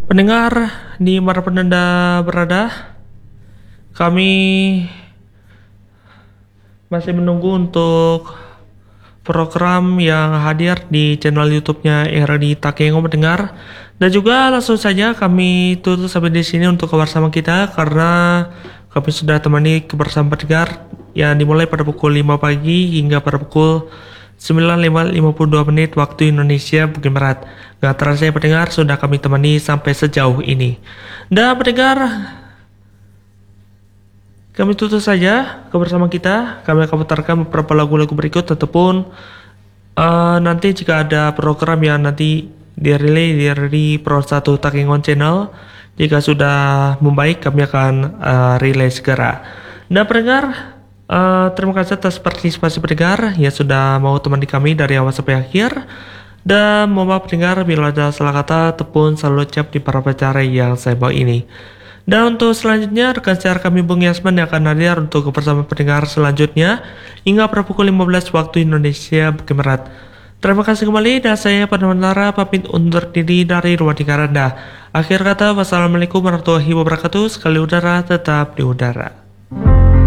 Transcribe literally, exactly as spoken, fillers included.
Pendengar di mana pun Anda berada, kami masih menunggu untuk program yang hadir di channel YouTube-nya R D Takengo Pendengar, dan juga langsung saja kami tutup sampai di sini untuk kebersamaan kita karena kami sudah temani kebersamaan pendengar yang dimulai pada pukul lima pagi hingga pada pukul sembilan lima puluh dua menit waktu Indonesia bagian Barat. Gak terasa ya pendengar, sudah kami temani sampai sejauh ini. Dan pendengar, kami tutup saja kebersamaan kita. Kami akan putarkan beberapa lagu-lagu berikut ataupun uh, nanti jika ada program yang nanti direlay dari Pro satu Takengon Channel, jika sudah membaik kami akan uh, relay segera. Dan pendengar, Uh, terima kasih atas partisipasi pendengar yang sudah mau temani kami dari awal sampai akhir. Dan mohon maaf pendengar bila ada salah kata ataupun salah ucap di para bicara yang saya bawa ini. Dan untuk selanjutnya rekan siar kami Bung Yasman yang akan hadir untuk bersama pendengar selanjutnya hingga pada pukul lima belas waktu Indonesia bagian Barat. Terima kasih kembali dan saya pada Mentara pamit undur diri dari ruang dengar Anda. Akhir kata, wassalamualaikum warahmatullahi wabarakatuh. Sekali udara tetap di udara.